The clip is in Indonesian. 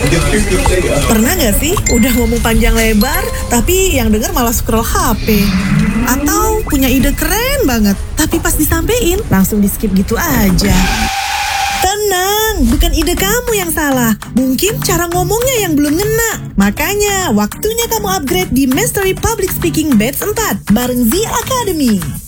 Pernah gak sih udah ngomong panjang lebar, tapi yang denger malah scroll HP? Atau punya ide keren banget, tapi pas disampein langsung di skip gitu aja? Tenang, bukan ide kamu yang salah. Mungkin cara ngomongnya yang belum ngena. Makanya, waktunya kamu upgrade di Mastery Public Speaking Batch 4 bareng Z Academy.